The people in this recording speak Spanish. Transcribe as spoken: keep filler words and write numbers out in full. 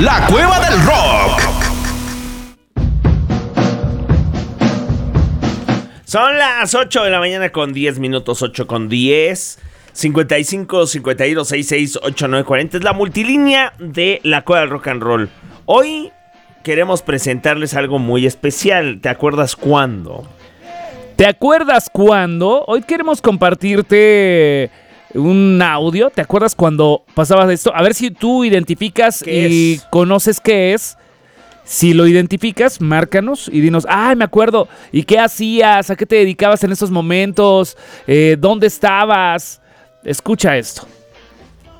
La Cueva del Rock. Son las ocho de la mañana con diez minutos, ocho con diez. cincuenta y cinco, cincuenta y dos, sesenta y seis, ochenta y nueve, cuarenta. Es la multilínea de la Cueva del Rock and Roll. Hoy queremos presentarles algo muy especial. ¿Te acuerdas cuándo? ¿Te acuerdas cuándo? Hoy queremos compartirte un audio. ¿Te acuerdas cuando pasabas esto? A ver si tú identificas y es? conoces qué es. Si lo identificas, márcanos y dinos, ay, me acuerdo. ¿Y qué hacías? ¿A qué te dedicabas en esos momentos? Eh, ¿Dónde estabas? Escucha esto.